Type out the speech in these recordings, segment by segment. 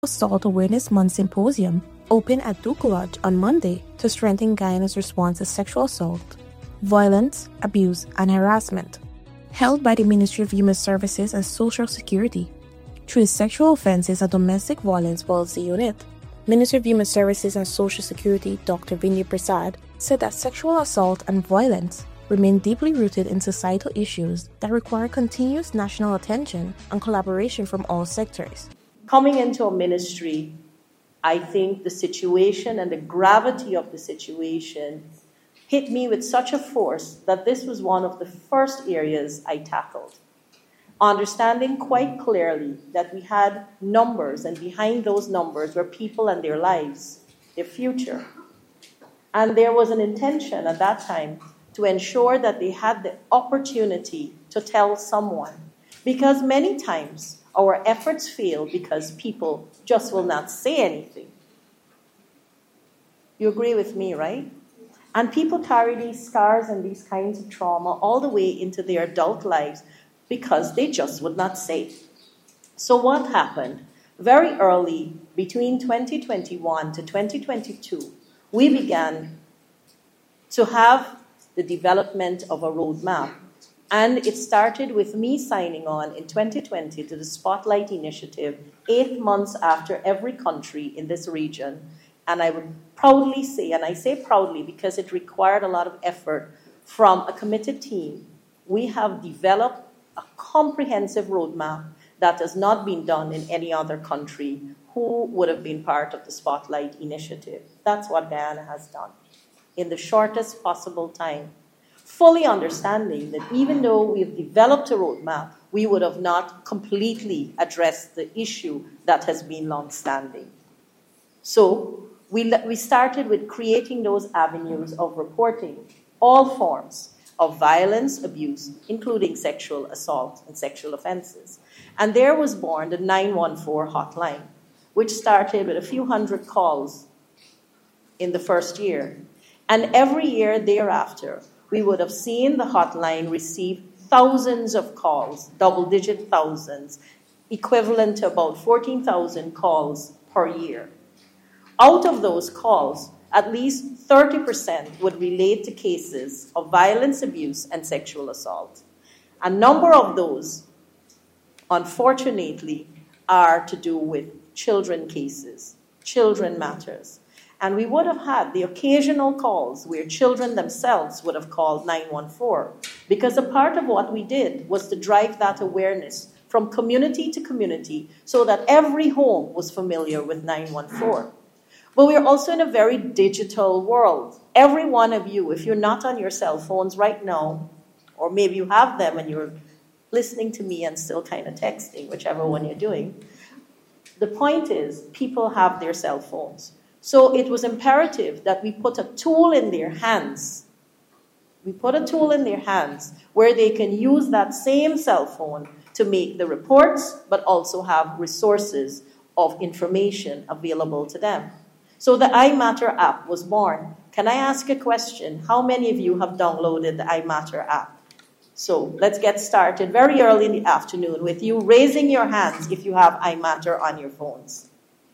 Assault Awareness Month Symposium opened at Duke Lodge on Monday to strengthen Guyana's response to sexual assault, violence, abuse, and harassment. Held by the Ministry of Human Services and Social Security through the Sexual Offences and Domestic Violence Policy Unit, Ministry of Human Services and Social Security Dr. Vinay Prasad said that sexual assault and violence remain deeply rooted in societal issues that require continuous national attention and collaboration from all sectors. Coming into a ministry, I think the situation and the gravity of the situation hit me with such a force that this was one of the first areas I tackled. Understanding quite clearly that we had numbers, and behind those numbers were people and their lives, their future. And there was an intention at that time to ensure that they had the opportunity to tell someone. Because many times our efforts fail because people just will not say anything. You agree with me, right? And people carry these scars and these kinds of trauma all the way into their adult lives because they just would not say. So what happened? Very early, between 2021 to 2022, we began to have the development of a roadmap. And it started with me signing on in 2020 to the Spotlight Initiative, 8 months after every country in this region. And I would proudly say, and I say proudly because it required a lot of effort from a committed team, we have developed a comprehensive roadmap that has not been done in any other country who would have been part of the Spotlight Initiative. That's what Guyana has done in the shortest possible time. Fully understanding that even though we've developed a roadmap, we would have not completely addressed the issue that has been long-standing. So we started with creating those avenues of reporting all forms of violence, abuse, including sexual assault and sexual offenses. And there was born the 914 hotline, which started with a few hundred calls in the first year. And every year thereafter, we would have seen the hotline receive thousands of calls, double-digit thousands, equivalent to about 14,000 calls per year. Out of those calls, at least 30% would relate to cases of violence, abuse, and sexual assault. A number of those, unfortunately, are to do with children cases, children matters. And we would have had the occasional calls where children themselves would have called 914, because a part of what we did was to drive that awareness from community to community so that every home was familiar with 914. But we're also in a very digital world. Every one of you, if you're not on your cell phones right now, or maybe you have them and you're listening to me and still kind of texting, whichever one you're doing, the point is people have their cell phones. So it was imperative that we put a tool in their hands. We put a tool in their hands where they can use that same cell phone to make the reports, but also have resources of information available to them. So the iMatter app was born. Can I ask a question? How many of you have downloaded the iMatter app? So let's get started very early in the afternoon with you raising your hands if you have iMatter on your phones.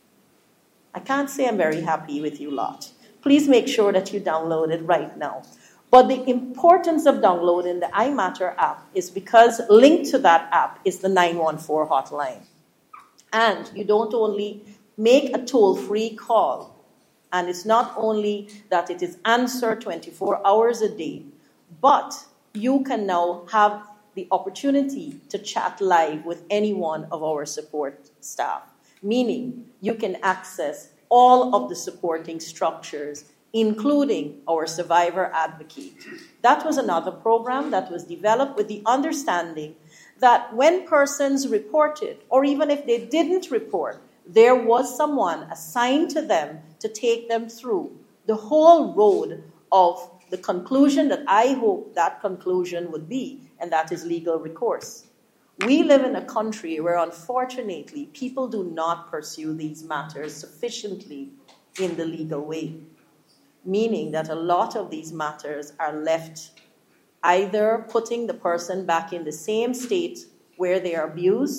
I can't say I'm very happy with you lot. Please make sure that you download it right now. But the importance of downloading the iMatter app is because linked to that app is the 914 hotline. And you don't only make a toll-free call, and it's not only that it is answered 24 hours a day, but you can now have the opportunity to chat live with any one of our support staff. Meaning you can access all of the supporting structures, including our survivor advocate. That was another program that was developed with the understanding that when persons reported, or even if they didn't report, there was someone assigned to them to take them through the whole road of the conclusion that I hope that conclusion would be, and that is legal recourse. We live in a country where, unfortunately, people do not pursue these matters sufficiently in the legal way, meaning that a lot of these matters are left either putting the person back in the same state where they are abused,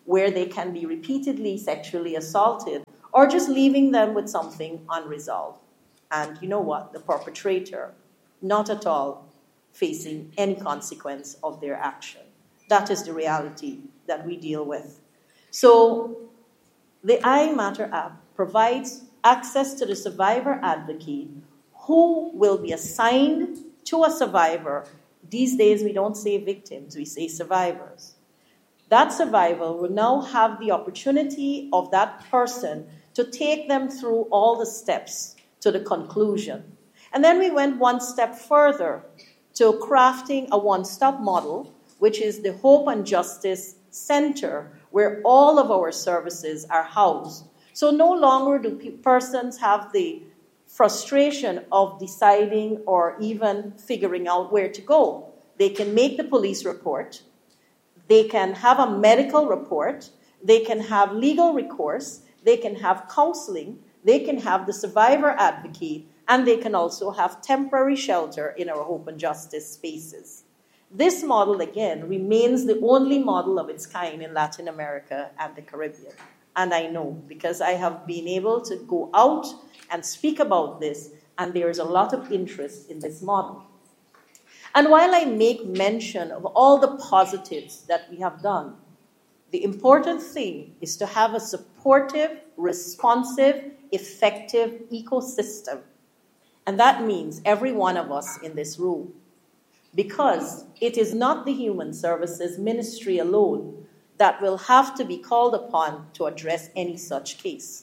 where they can be repeatedly sexually assaulted, or just leaving them with something unresolved. And you know what? The perpetrator, not at all facing any consequence of their action. That is the reality that we deal with. So the iMatter app provides access to the survivor advocate who will be assigned to a survivor. These days we don't say victims, we say survivors. That survivor will now have the opportunity of that person to take them through all the steps to the conclusion. And then we went one step further to crafting a one-stop model, which is the Hope and Justice Center, where all of our services are housed. So no longer do persons have the frustration of deciding or even figuring out where to go. They can make the police report. They can have a medical report. They can have legal recourse. They can have counseling. They can have the survivor advocate. And they can also have temporary shelter in our Hope and Justice spaces. This model, again, remains the only model of its kind in Latin America and the Caribbean. And I know, because I have been able to go out and speak about this, and there is a lot of interest in this model. And while I make mention of all the positives that we have done, the important thing is to have a supportive, responsive, effective ecosystem. And that means every one of us in this room. Because it is not the Human Services Ministry alone that will have to be called upon to address any such case.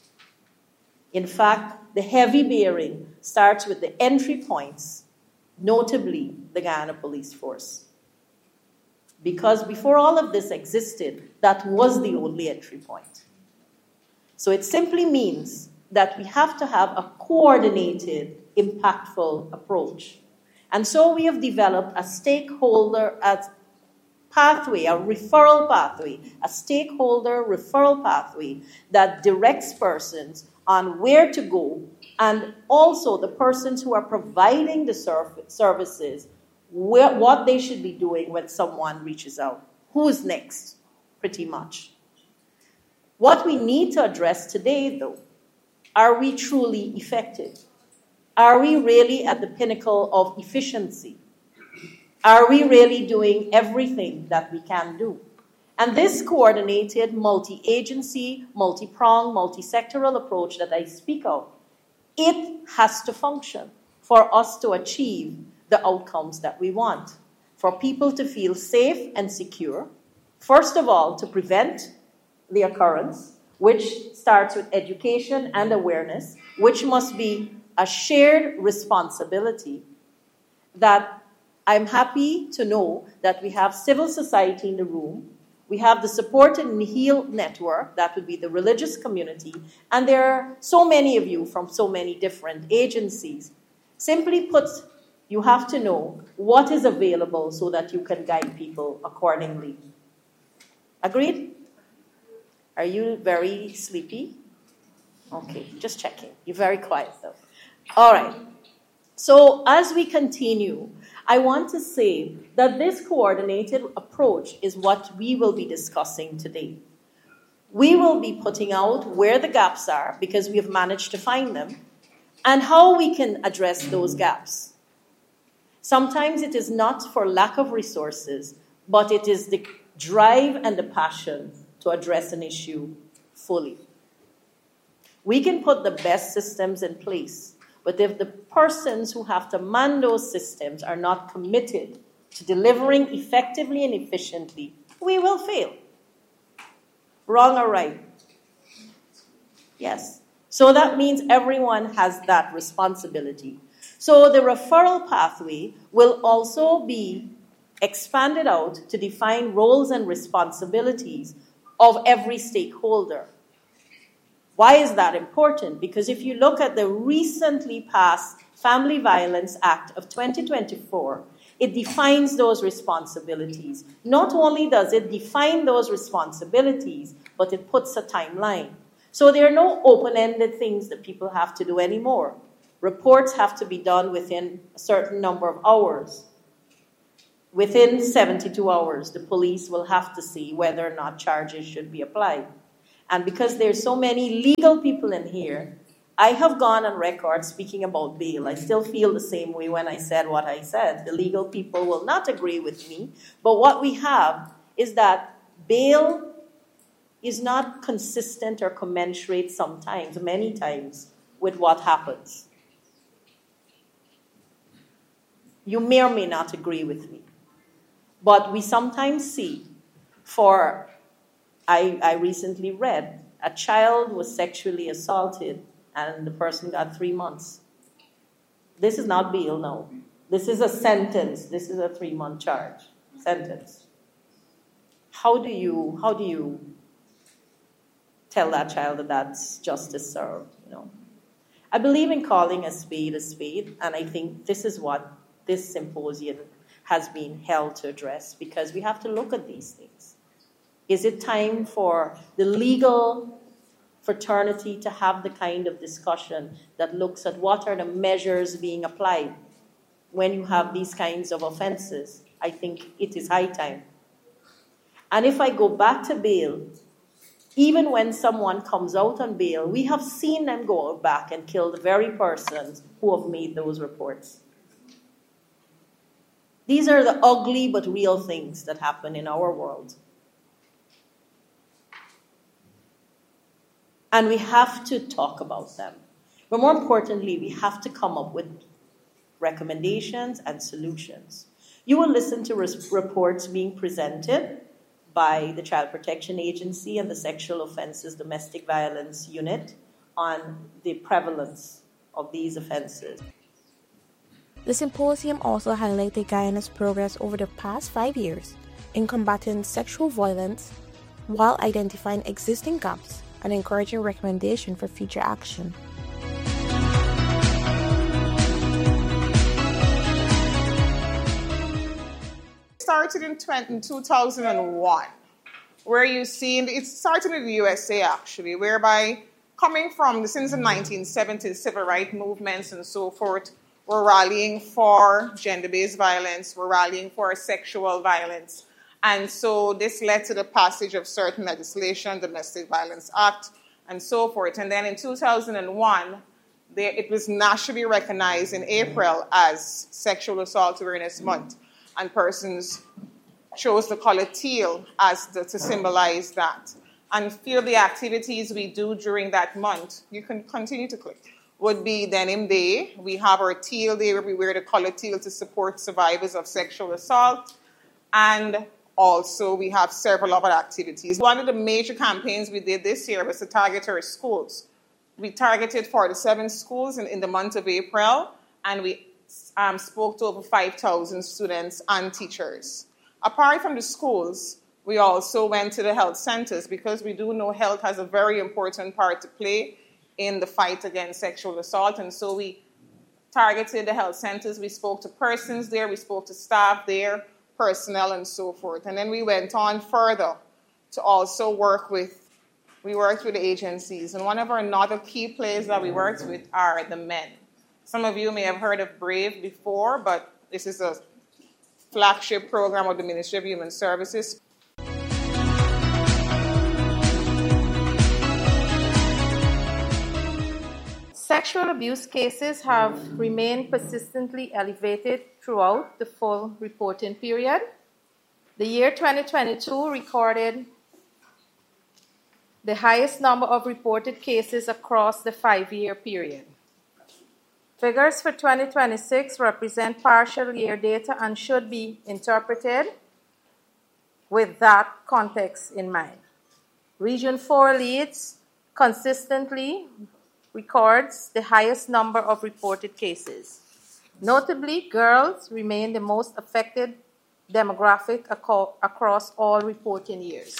In fact, the heavy bearing starts with the entry points, notably the Guyana Police Force. Because before all of this existed, that was the only entry point. So it simply means that we have to have a coordinated, impactful approach. And so we have developed a stakeholder pathway, a referral pathway, a stakeholder referral pathway that directs persons on where to go, and also the persons who are providing the services, what they should be doing when someone reaches out. Who's next, pretty much. What we need to address today, though, are we truly effective? Are we really at the pinnacle of efficiency? Are we really doing everything that we can do? And this coordinated, multi-agency, multi-pronged, multi-sectoral approach that I speak of, it has to function for us to achieve the outcomes that we want. For people to feel safe and secure, first of all, to prevent the occurrence, which starts with education and awareness, which must be a shared responsibility. That I'm happy to know that we have civil society in the room. We have the Support and Heal Network, that would be the religious community, and there are so many of you from so many different agencies. Simply put, you have to know what is available so that you can guide people accordingly. Agreed? Are you very sleepy? Okay, just checking. You're very quiet though. All right. So as we continue, I want to say that this coordinated approach is what we will be discussing today. We will be putting out where the gaps are, because we have managed to find them, and how we can address those gaps. Sometimes it is not for lack of resources, but it is the drive and the passion to address an issue fully. We can put the best systems in place, but if the persons who have to man those systems are not committed to delivering effectively and efficiently, we will fail. Wrong or right? Yes. So that means everyone has that responsibility. So the referral pathway will also be expanded out to define roles and responsibilities of every stakeholder. Why is that important? Because if you look at the recently passed Family Violence Act of 2024, it defines those responsibilities. Not only does it define those responsibilities, but it puts a timeline. So there are no open-ended things that people have to do anymore. Reports have to be done within a certain number of hours. within 72 hours, the police will have to see whether or not charges should be applied. And because there's so many legal people in here, I have gone on record speaking about bail. I still feel the same way when I said what I said. The legal people will not agree with me. But what we have is that bail is not consistent or commensurate sometimes, many times, with what happens. You may or may not agree with me. But we sometimes see, I recently read, a child was sexually assaulted and the person got 3 months. This is not bail, no. This is a sentence. This is a 3-month charge sentence. How do you tell that child that that's justice served? I believe in calling a spade, and I think this is what this symposium has been held to address, because we have to look at these things. Is it time for the legal fraternity to have the kind of discussion that looks at what are the measures being applied when you have these kinds of offenses? I think it is high time. And if I go back to bail, even when someone comes out on bail, we have seen them go back and kill the very persons who have made those reports. These are the ugly but real things that happen in our world. And we have to talk about them. But more importantly, we have to come up with recommendations and solutions. You will listen to reports being presented by the Child Protection Agency and the Sexual Offenses Domestic Violence Unit on the prevalence of these offenses. The symposium also highlighted Guyana's progress over the past 5 years in combating sexual violence while identifying existing gaps and encouraging recommendations for future action. Started in 2001, where you see, it started in the USA actually, whereby coming from since the 1970s, civil rights movements and so forth, we're rallying for gender-based violence, we're rallying for sexual violence. And so this led to the passage of certain legislation, Domestic Violence Act, and so forth. And then in 2001, it was nationally recognized in April as Sexual Assault Awareness Month. And persons chose the color teal to symbolize that. And a few of the activities we do during that month, you can continue to click, would be Denim Day. We have our Teal Day where we wear the color teal to support survivors of sexual assault. And also we have several other activities. One of the major campaigns we did this year was to target our schools. We targeted 47 schools in the month of April, and we spoke to over 5,000 students and teachers. Apart from the schools, we also went to the health centers because we do know health has a very important part to play in the fight against sexual assault. And so we targeted the health centers. We spoke to persons there. We spoke to staff there, personnel, and so forth. And then we went on further to also worked with the agencies. And one of our another key players that we worked with are the men. Some of you may have heard of BRAVE before, but this is a flagship program of the Ministry of Human Services. Sexual abuse cases have remained persistently elevated throughout the full reporting period. The year 2022 recorded the highest number of reported cases across the 5-year period. Figures for 2026 represent partial year data and should be interpreted with that context in mind. Region 4 leads consistently records the highest number of reported cases. Notably, girls remain the most affected demographic across all reporting years.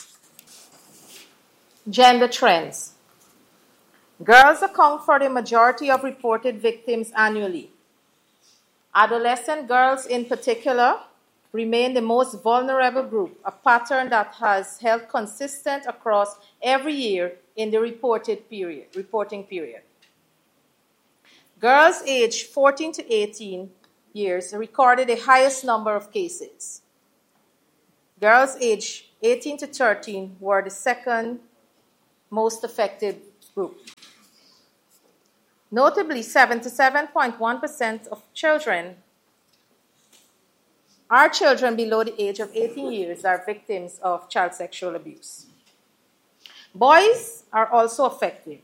Gender trends. Girls account for the majority of reported victims annually. Adolescent girls in particular remain the most vulnerable group, a pattern that has held consistent across every year in the reporting period. Girls aged 14 to 18 years recorded the highest number of cases. Girls aged 18 to 13 were the second most affected group. Notably, 77.1% of children below the age of 18 years are victims of child sexual abuse. Boys are also affected,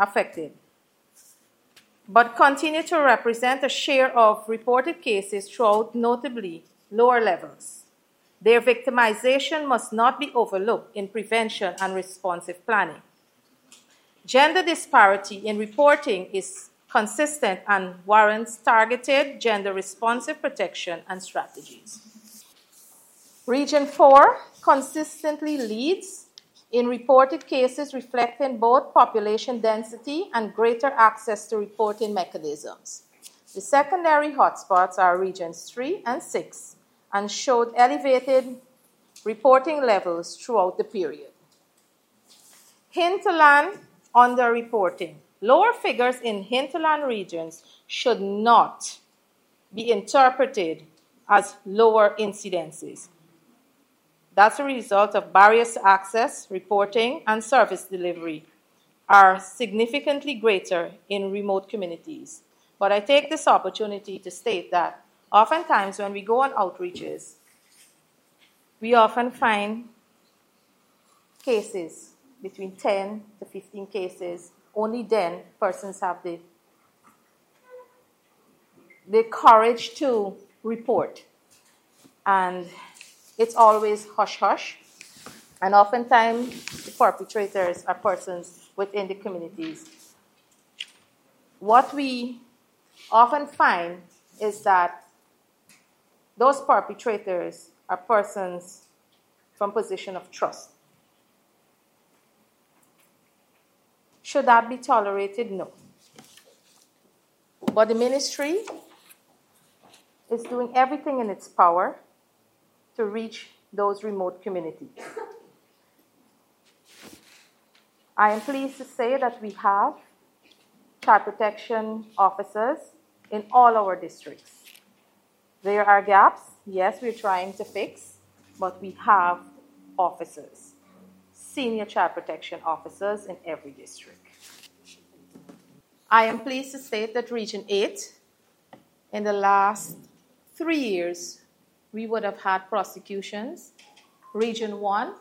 but continue to represent a share of reported cases throughout notably lower levels. Their victimization must not be overlooked in prevention and responsive planning. Gender disparity in reporting is consistent and warrants targeted gender-responsive protection and strategies. Region 4 consistently leads in reported cases reflecting both population density and greater access to reporting mechanisms. The secondary hotspots are Regions 3 and 6 and showed elevated reporting levels throughout the period. Hinterland underreporting. Lower figures in hinterland regions should not be interpreted as lower incidences. That's a result of barriers to access, reporting, and service delivery are significantly greater in remote communities. But I take this opportunity to state that oftentimes when we go on outreaches, we often find cases between 10 to 15 cases. Only then persons have the courage to report. And it's always hush-hush. And oftentimes the perpetrators are persons within the communities. What we often find is that those perpetrators are persons from position of trust. Should that be tolerated? No. But the ministry is doing everything in its power to reach those remote communities. I am pleased to say that we have child protection officers in all our districts. There are gaps, yes, we're trying to fix, but we have officers, senior child protection officers in every district. I am pleased to state that Region 8, in the last 3 years, we would have had prosecutions. Region 1,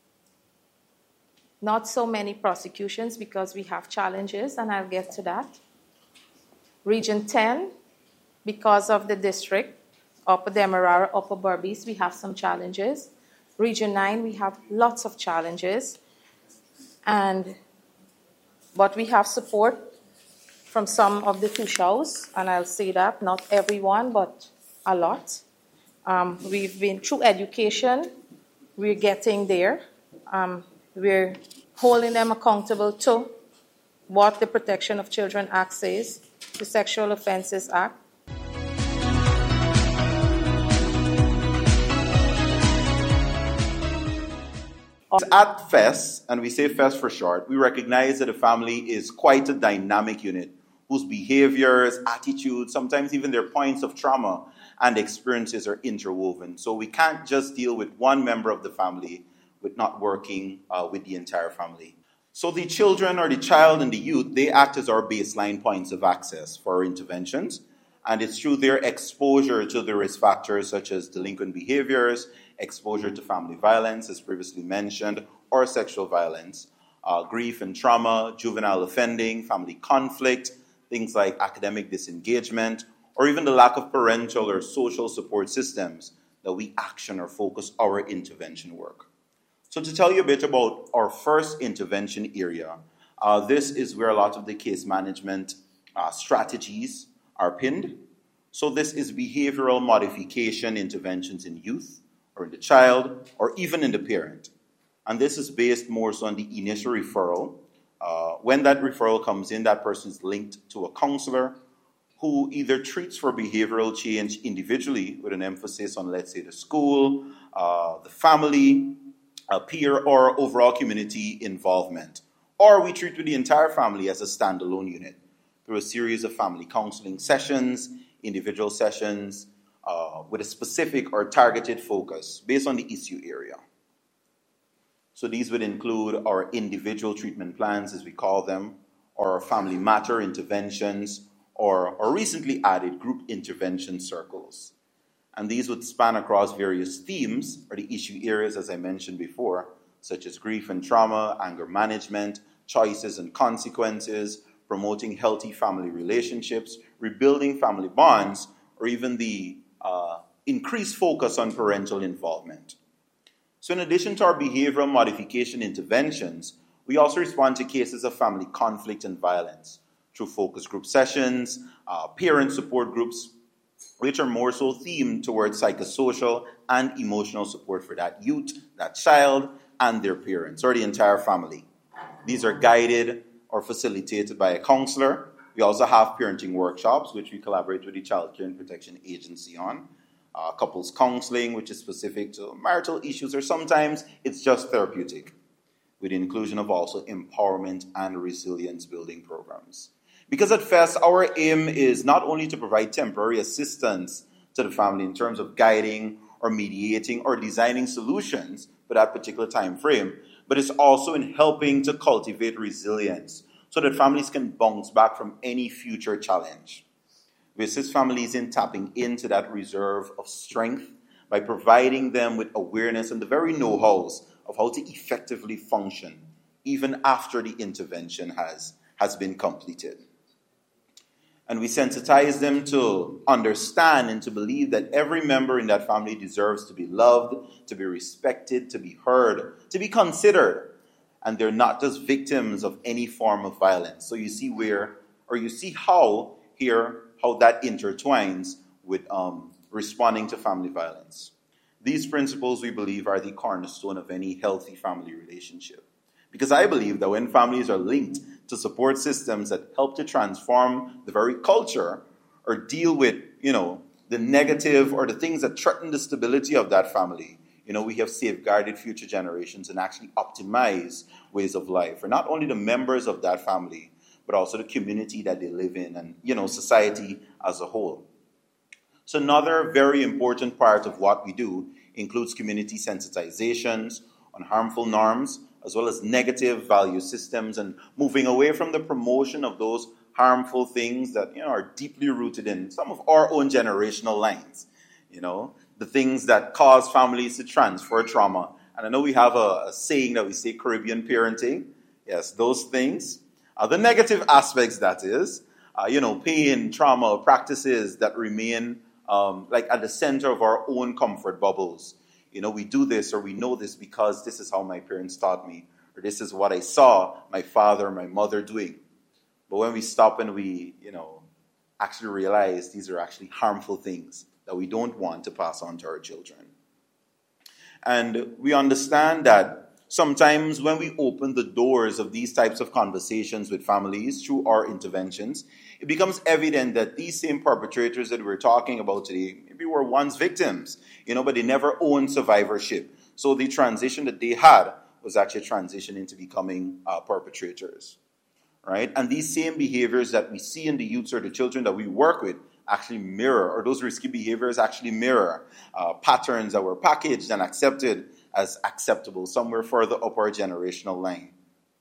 not so many prosecutions because we have challenges, and I'll get to that. Region 10, because of the district, Upper Demerara, Upper Berbice, we have some challenges. Region 9, we have lots of challenges. But we have support from some of the Tushos, and I'll say that, not everyone, but a lot. We've been through education, we're getting there. We're holding them accountable to what the Protection of Children Act says, the Sexual Offences Act. At FES, and we say FES for short, we recognize that a family is quite a dynamic unit whose behaviors, attitudes, sometimes even their points of trauma and experiences are interwoven. So we can't just deal with one member of the family with not working with the entire family. So the children or the child and the youth, they act as our baseline points of access for our interventions. And it's through their exposure to the risk factors such as delinquent behaviors, exposure to family violence, as previously mentioned, or sexual violence, grief and trauma, juvenile offending, family conflict, things like academic disengagement, or even the lack of parental or social support systems that we action or focus our intervention work. So to tell you a bit about our first intervention area, this is where a lot of the case management strategies are pinned. So this is behavioral modification interventions in youth, or in the child, or even in the parent. And this is based more so on the initial referral. When that referral comes in, that person is linked to a counselor who either treats for behavioral change individually with an emphasis on, let's say, the school, the family, a peer, or overall community involvement. Or we treat with the entire family as a standalone unit through a series of family counseling sessions, individual sessions with a specific or targeted focus based on the issue area. So these would include our individual treatment plans, as we call them, or family matter interventions, or recently added group intervention circles. And these would span across various themes or the issue areas, as I mentioned before, such as grief and trauma, anger management, choices and consequences, promoting healthy family relationships, rebuilding family bonds, or even the increased focus on parental involvement. So in addition to our behavioral modification interventions, we also respond to cases of family conflict and violence through focus group sessions, parent support groups, which are more so themed towards psychosocial and emotional support for that youth, that child, and their parents, or the entire family. These are guided or facilitated by a counselor. We also have parenting workshops, which we collaborate with the Child Care and Protection Agency on. Couples counseling, which is specific to marital issues, or sometimes it's just therapeutic, with the inclusion of also empowerment and resilience building programs. Because at FEST, our aim is not only to provide temporary assistance to the family in terms of guiding or mediating or designing solutions for that particular time frame, but it's also in helping to cultivate resilience so that families can bounce back from any future challenge. We assist families in tapping into that reserve of strength by providing them with awareness and the very know-hows of how to effectively function even after the intervention has been completed. And we sensitize them to understand and to believe that every member in that family deserves to be loved, to be respected, to be heard, to be considered. And they're not just victims of any form of violence. So you see how that intertwines with responding to family violence. These principles, we believe, are the cornerstone of any healthy family relationship. Because I believe that when families are linked to support systems that help to transform the very culture or deal with, the negative or the things that threaten the stability of that family, we have safeguarded future generations and actually optimized ways of life for not only the members of that family, but also the community that they live in and, society as a whole. So another very important part of what we do includes community sensitizations on harmful norms, as well as negative value systems, and moving away from the promotion of those harmful things that are deeply rooted in some of our own generational lines. The things that cause families to transfer trauma. And I know we have a saying that we say Caribbean parenting. Yes, those things. The negative aspects, that is, pain, trauma, practices that remain at the center of our own comfort bubbles. We do this or we know this because this is how my parents taught me, or this is what I saw my father or my mother doing. But when we stop and we, actually realize these are actually harmful things that we don't want to pass on to our children. And we understand that sometimes when we open the doors of these types of conversations with families through our interventions, it becomes evident that these same perpetrators that we're talking about today maybe were once victims, but they never owned survivorship. So the transition that they had was actually a transition into becoming perpetrators, right? And these same behaviors that we see in the youths or the children that we work with actually mirror, or those risky behaviors actually mirror patterns that were packaged and accepted as acceptable somewhere further up our generational line.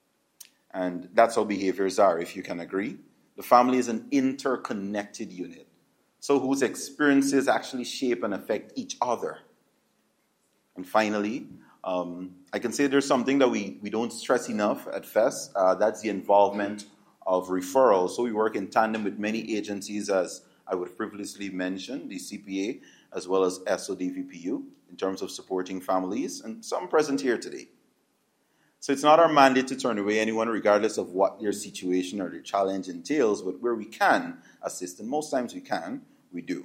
And that's how behaviors are, if you can agree. The family is an interconnected unit, so whose experiences actually shape and affect each other. And finally, I can say there's something that we don't stress enough at FEST. That's the involvement of referrals. So we work in tandem with many agencies, as I would previously mention, the CPA, as well as SODVPU, in terms of supporting families, and some present here today. So it's not our mandate to turn away anyone regardless of what their situation or their challenge entails, but where we can assist, and most times we can, we do.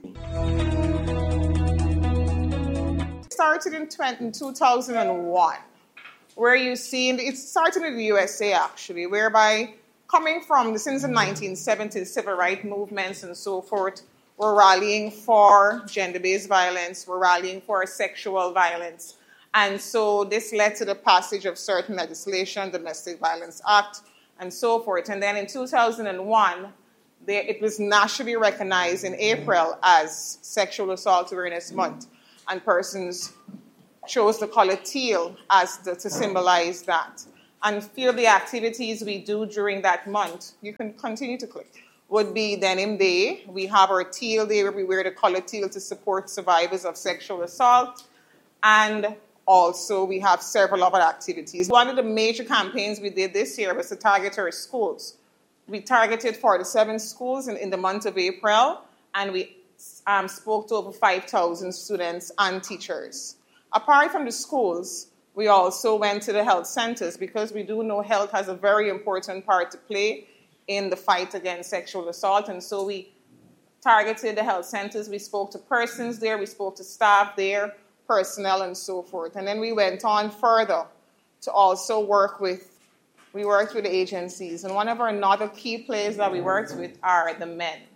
Started in 2001, where you see, it started in the USA actually, whereby coming from since the 1970s, civil rights movements and so forth, we're rallying for gender-based violence, we're rallying for sexual violence. And so this led to the passage of certain legislation, Domestic Violence Act, and so forth. And then in 2001, it was nationally recognized in April as Sexual Assault Awareness Month, and persons chose the color teal to symbolize that. And few of the activities we do during that month, you can continue to click, would be Denim Day. We have our Teal Day where we wear the color teal to support survivors of sexual assault. And also we have several other activities. One of the major campaigns we did this year was to target our schools. We targeted 47 schools in the month of April, and we spoke to over 5,000 students and teachers. Apart from the schools, we also went to the health centers because we do know health has a very important part to play in the fight against sexual assault. And so we targeted the health centers. We spoke to persons there. We spoke to staff there, personnel, and so forth. And then we went on further to also worked with agencies. And one of our another key players that we worked with are the men.